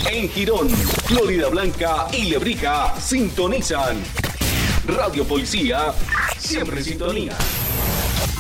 En Girón, Florida Blanca y Lebrija sintonizan. Radio Policía, siempre en sintonía.